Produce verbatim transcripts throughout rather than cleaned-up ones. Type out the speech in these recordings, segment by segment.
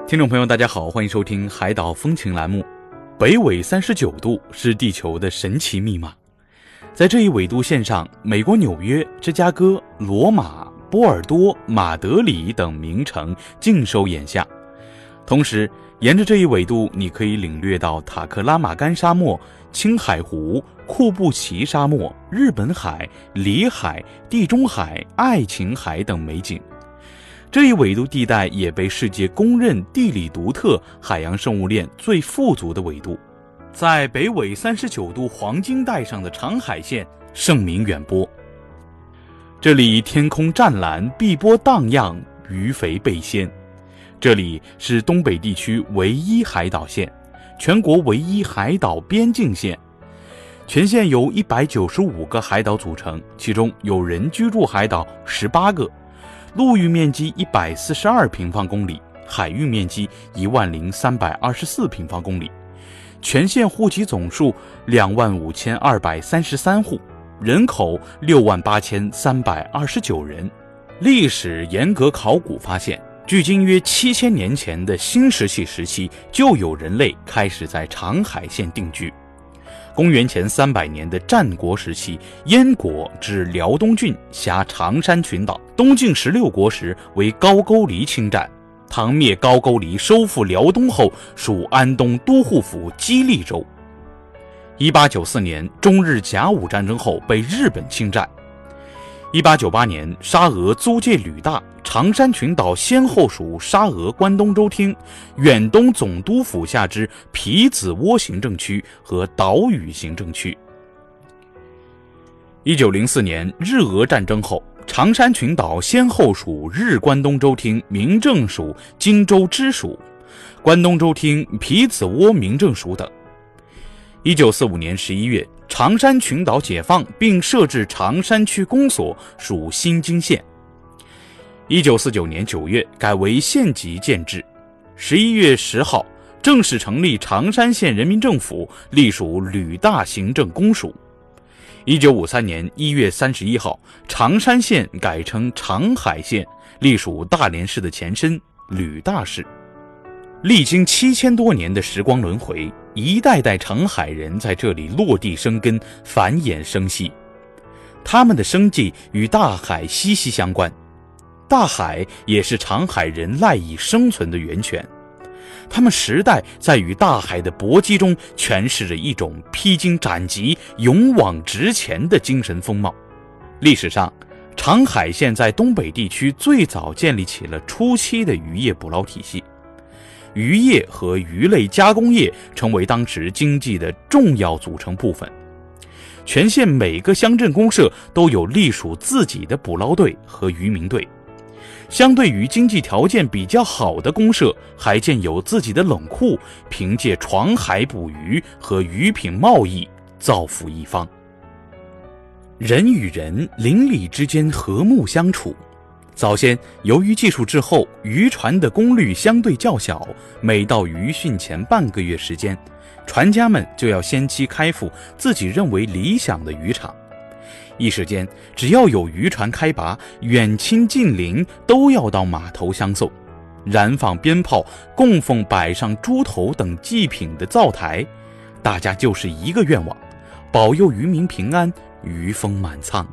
听众朋友大家好，欢迎收听海岛风情栏目。北纬三十九度是地球的神奇密码，在这一纬度线上，美国纽约、芝加哥、罗马、波尔多、马德里等名城尽收眼下。同时沿着这一纬度，你可以领略到塔克拉玛干沙漠、青海湖、库布齐沙漠、日本海、里海、地中海、爱琴海等美景。这一纬度地带也被世界公认地理独特、海洋生物链最富足的纬度。在北纬三十九度黄金带上的长海线盛名远播。这里天空湛蓝，碧波荡漾，鱼肥贝鲜。这里是东北地区唯一海岛线，全国唯一海岛边境线。全线由一百九十五个海岛组成，其中有人居住海岛十八个，陆域面积一百四十二平方公里，海域面积一万零三百二十四平方公里。全县户籍总数两万五千二百三十三户，人口六万八千三百二十九人。历史严格考古发现，距今约七千年前的新石器时期就有人类开始在长海线定居。公元前三百年的战国时期，燕国至辽东郡辖长山群岛，东晋十六国时为高句丽侵占。唐灭高句丽，收复辽东后，属安东都护府基利州。一八九四年中日甲午战争后被日本侵占。一八九八年沙俄租界旅大，长山群岛先后属沙俄关东州厅、远东总督府下之皮子窝行政区和岛屿行政区。一九零四年日俄战争后，长山群岛先后属日关东州厅民政署、荆州支署、关东州厅皮子窝民政署等。一九四五年十一月，长山群岛解放并设置长山区公所，属新津县。一九四九年九月改为县级建制。十一月十号正式成立长山县人民政府，隶属旅大行政公署。一九五三年一月三十一号，长山县改称长海县，隶属大连市的前身旅大市。历经七千多年的时光轮回，一代代长海人在这里落地生根，繁衍生息。他们的生计与大海息息相关，大海也是长海人赖以生存的源泉。他们时代在与大海的搏击中诠释着一种披荆斩棘、勇往直前的精神风貌。历史上，长海县在东北地区最早建立起了初期的渔业捕捞体系，渔业和鱼类加工业成为当时经济的重要组成部分。全县每个乡镇公社都有隶属自己的捕捞队和渔民队。相对于经济条件比较好的公社，还建有自己的冷库，凭借闯海捕鱼和渔品贸易造福一方。人与人邻里之间和睦相处。早先由于技术滞后，渔船的功率相对较小，每到渔汛前半个月时间，船家们就要先期开赴自己认为理想的渔场。一时间，只要有渔船开拔，远亲近邻都要到码头相送，燃放鞭炮，供奉摆上猪头等祭品的灶台，大家就是一个愿望：保佑渔民平安，渔丰满仓。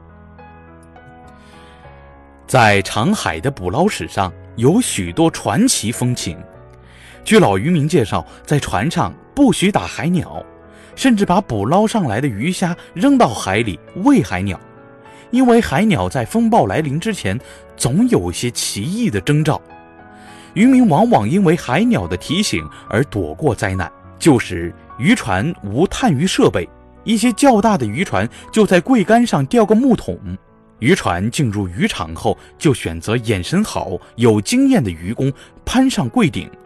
在长海的捕捞史上，有许多传奇风情。据老渔民介绍，在船上不许打海鸟，甚至把捕捞上来的鱼虾扔到海里喂海鸟，因为海鸟在风暴来临之前总有些奇异的征兆。渔民往往因为海鸟的提醒而躲过灾难。旧时渔船无探鱼设备，一些较大的渔船就在桅杆上吊个木桶。渔船进入渔场后，就选择眼神好、有经验的渔工攀上柜顶，